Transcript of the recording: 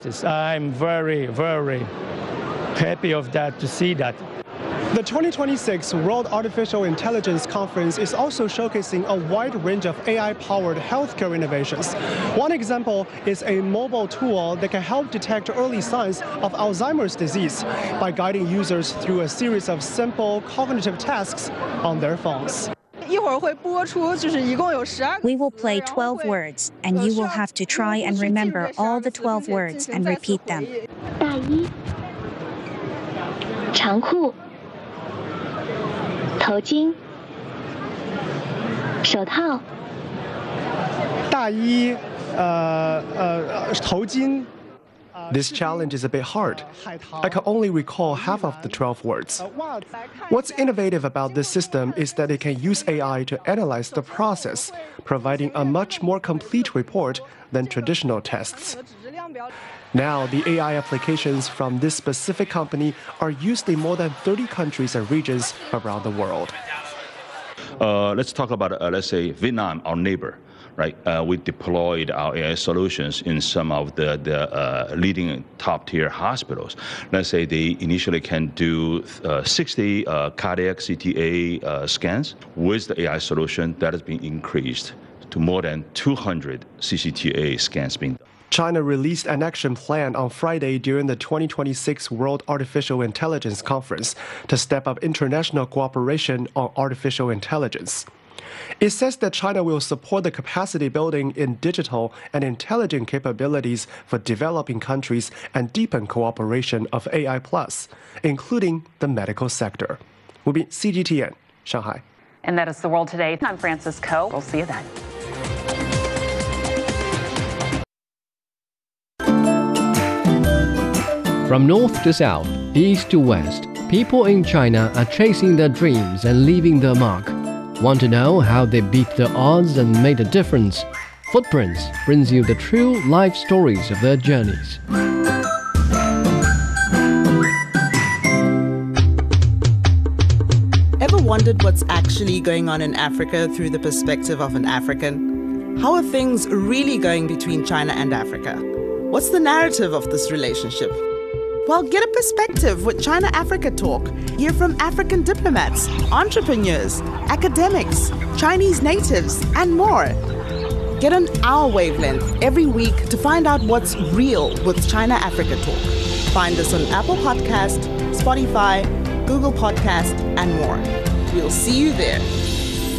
I'm very, very happy of that, to see that. The 2026 World Artificial Intelligence Conference is also showcasing a wide range of AI-powered healthcare innovations. One example is a mobile tool that can help detect early signs of Alzheimer's disease by guiding users through a series of simple cognitive tasks on their phones. We will play 12 words, and you will have to try and remember all the 12 words and repeat them. 大衣、长裤、头巾、手套、 大衣、头巾。This challenge is a bit hard. I can only recall half of the 12 words. What's innovative about this system is that it can use AI to analyze the process, providing a much more complete report than traditional tests. Now, the AI applications from this specific company are used in more than 30 countries and regions around the world. Let's talk about, let's say, Vietnam, our neighbor. Right, we deployed our AI solutions in some of the leading top-tier hospitals. Let's say they initially can do 60 cardiac CTA scans. With the AI solution, that has been increased to more than 200 CCTA scans being done. China released an action plan on Friday during the 2026 World Artificial Intelligence Conference to step up international cooperation on artificial intelligence. It says that China will support the capacity building in digital and intelligent capabilities for developing countries and deepen cooperation of AI+, including the medical sector. We'll be CGTN, Shanghai. And that is The World Today. I'm Francis Koh. We'll see you then. From north to south, east to west, people in China are chasing their dreams and leaving their mark. Want to know how they beat the odds and made a difference? Footprints brings you the true life stories of their journeys. Ever wondered what's actually going on in Africa through the perspective of an African? How are things really going between China and Africa? What's the narrative of this relationship? Well, get a perspective with China-Africa Talk. Hear from African diplomats, entrepreneurs, academics, Chinese natives, and more. Get on our wavelength every week to find out what's real with China-Africa Talk. Find us on Apple Podcast, Spotify, Google Podcast, and more. We'll see you there.